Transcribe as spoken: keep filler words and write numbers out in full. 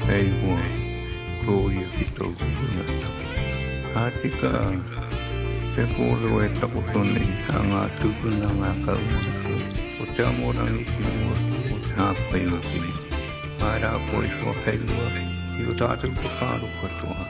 Hei mua, kroia ki tau ngata. Hatika, te pōro e takotone a ngā tūpuna ngā kaumata. O te amorang i ki mua, o te hāpai o ki. Haere a koe kua hei ua, i o tātou pakaro katoa.